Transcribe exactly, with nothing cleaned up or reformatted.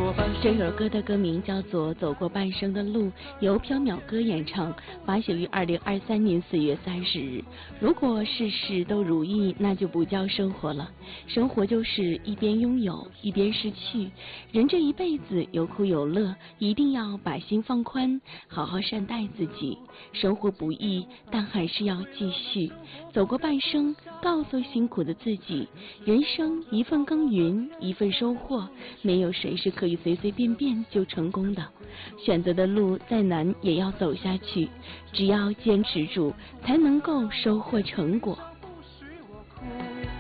这首歌的歌名叫做《走过半生的路》，由缥缈歌演唱，发行于二零二三年四月三十日。如果事事都如意，那就不叫生活了。生活就是一边拥有，一边失去。人这一辈子有苦有乐，一定要把心放宽，好好善待自己。生活不易，但还是要继续。走过半生，告诉辛苦的自己，人生一份耕耘，一份收获，没有谁是可以随随便便就成功的。选择的路再难也要走下去，只要坚持住，才能够收获成果。